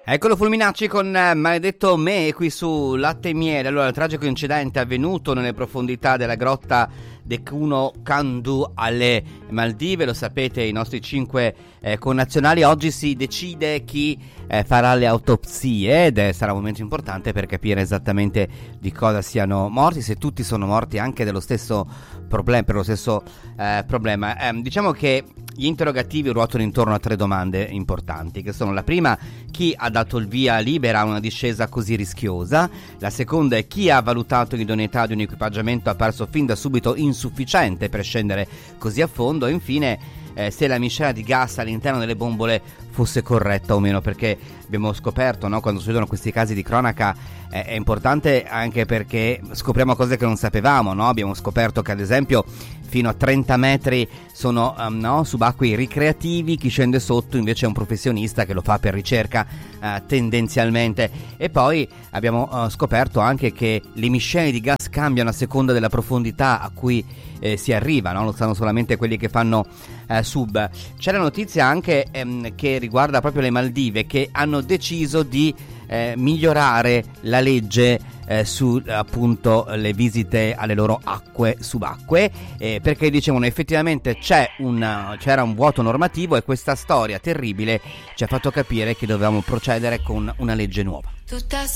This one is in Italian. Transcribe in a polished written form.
Eccolo Fulminacci con Maledetto Me qui su Latte e Miele. Allora, il tragico incidente avvenuto nelle profondità della grotta de Kuno Kandu alle Maldive, lo sapete, i nostri 5 connazionali. Oggi si decide chi farà le autopsie ed sarà un momento importante per capire esattamente di cosa siano morti, se tutti sono morti anche dello stesso problema, per lo stesso problema. Diciamo che gli interrogativi ruotano intorno a 3 domande importanti, che sono: la prima, chi ha dato il via libera a una discesa così rischiosa; la seconda è chi ha valutato l'idoneità di un equipaggiamento apparso fin da subito insufficiente per scendere così a fondo; e infine se la miscela di gas all'interno delle bombole fosse corretta o meno, perché abbiamo scoperto, no, quando succedono questi casi di cronaca è importante anche perché scopriamo cose che non sapevamo, no? Abbiamo scoperto che ad esempio fino a 30 metri sono subacquei ricreativi, chi scende sotto invece è un professionista che lo fa per ricerca tendenzialmente. E poi abbiamo scoperto anche che le miscele di gas cambiano a seconda della profondità a cui si arriva, no? Lo sanno solamente quelli che fanno sub. C'è la notizia anche che riguarda proprio le Maldive, che hanno deciso di migliorare la legge su appunto le visite alle loro acque subacquee, perché dicevano effettivamente c'era un vuoto normativo e questa storia terribile ci ha fatto capire che dovevamo procedere con una legge nuova. Tutta